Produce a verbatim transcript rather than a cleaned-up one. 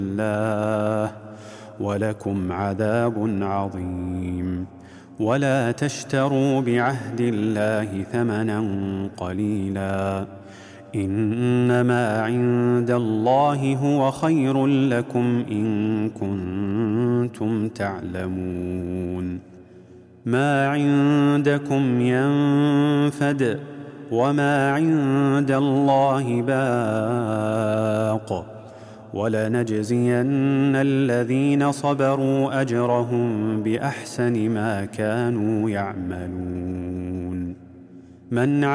الله ولكم عذاب عظيم. ولا تشتروا بعهد الله ثمنا قليلا، إنما عند الله هو خير لكم إن كنتم تعلمون. ما عندكم ينفد وما عند الله باق، ولنجزين الذين صبروا أجرهم بأحسن ما كانوا يعملون. من